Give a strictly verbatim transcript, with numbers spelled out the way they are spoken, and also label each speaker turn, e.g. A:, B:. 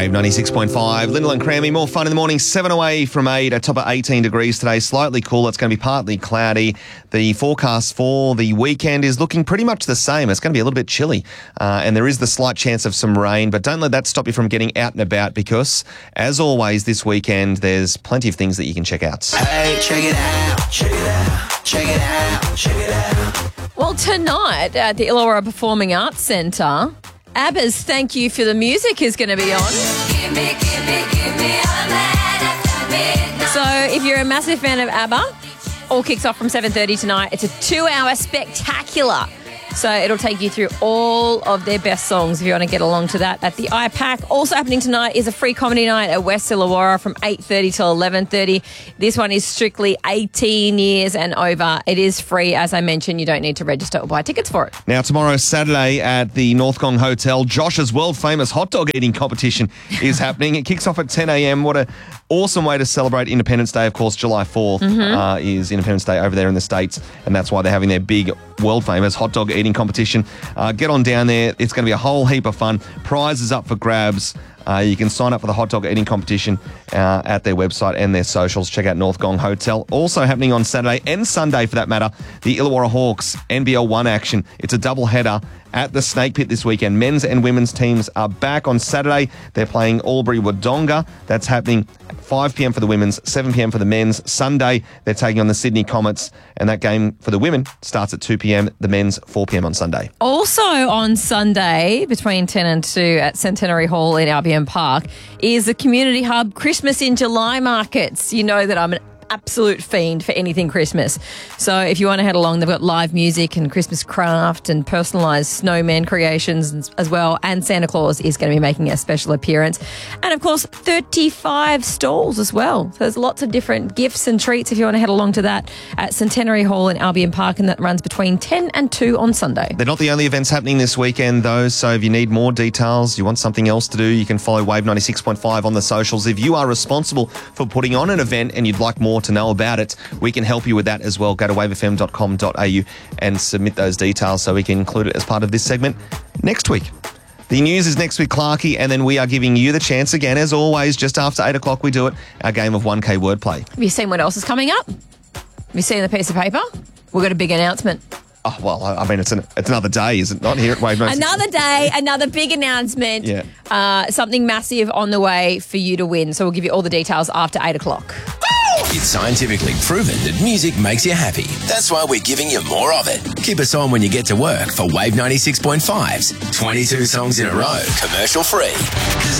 A: Wave ninety-six point five, Lyndall and Crammy, more fun in the morning, seven away from eight, a top of eighteen degrees today, slightly cool. It's going to be partly cloudy. The forecast for the weekend is looking pretty much the same. It's going to be a little bit chilly, uh, and there is the slight chance of some rain, but don't let that stop you from getting out and about because, as always, this weekend, there's plenty of things that you can check out.
B: Hey, check it out, check it out, check it out, check it out.
C: Well, tonight at the Illawarra Performing Arts Centre, ABBA's Thank You for the Music is going to be on.
D: Give me, give me, give me all night after midnight.
C: So if you're a massive fan of ABBA, all kicks off from seven thirty tonight. It's a two-hour spectacular. So it'll take you through all of their best songs if you want to get along to that at the I PAC. Also happening tonight is a free comedy night at West Illawarra from eight thirty till eleven thirty. This one is strictly eighteen years and over. It is free. As I mentioned, you don't need to register or buy tickets for it.
A: Now, tomorrow, Saturday, at the Northgong Hotel, Josh's world-famous hot dog eating competition is happening. It kicks off at ten a.m. What an awesome way to celebrate Independence Day. Of course, July fourth mm-hmm. uh, is Independence Day over there in the States, and that's why they're having their big world-famous hot dog eating competition. Uh, get on down there. It's going to be a whole heap of fun. Prizes up for grabs. Uh, you can sign up for the hot dog eating competition uh, at their website and their socials. Check out Northgong Hotel. Also happening on Saturday and Sunday, for that matter, the Illawarra Hawks N B L one action. It's a double header at the Snake Pit this weekend. Men's and women's teams are back on Saturday. They're playing Albury Wodonga. That's happening five p.m. for the women's, seven p.m. for the men's. Sunday, they're taking on the Sydney Comets, and that game for the women starts at two p.m. The men's, four p.m. on Sunday.
C: Also on Sunday, between ten and two at Centenary Hall in Albion Park, is the Community Hub Christmas in July markets. You know that I'm an absolute fiend for anything Christmas. So if you want to head along, they've got live music and Christmas craft and personalised snowman creations as well. And Santa Claus is going to be making a special appearance. And of course, thirty-five stalls as well. So there's lots of different gifts and treats if you want to head along to that at Centenary Hall in Albion Park, and that runs between ten and two on Sunday.
A: They're not the only events happening this weekend though, so if you need more details, you want something else to do, you can follow Wave ninety-six point five on the socials. If you are responsible for putting on an event and you'd like more to know about it, we can help you with that as well. Go to wave f m dot com dot a u and submit those details so we can include it as part of this segment next week. The news is next week, Clarkie, and then we are giving you the chance again, as always, just after eight o'clock we do it, our game of one K wordplay.
C: Have you seen what else is coming up? Have you seen the piece of paper? We've got a big announcement.
A: Oh, well, I mean, it's an, it's another day, is it not, here at Wave ninety-six?
C: Another day, another big announcement.
A: Yeah.
C: Uh, something massive on the way for you to win. So we'll give you all the details after eight o'clock.
B: It's scientifically proven that music makes you happy. That's why we're giving you more of it. Keep us on when you get to work for Wave ninety-six point five's twenty-two songs in a row, commercial free.